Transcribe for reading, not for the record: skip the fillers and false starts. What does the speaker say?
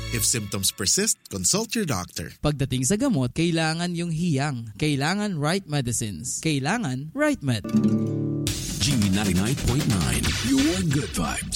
If symptoms persist, consult your doctor. Pagdating sa gamot, kailangan yung hiyang. Kailangan right medicines. Kailangan right med. G99.9, your good vibes.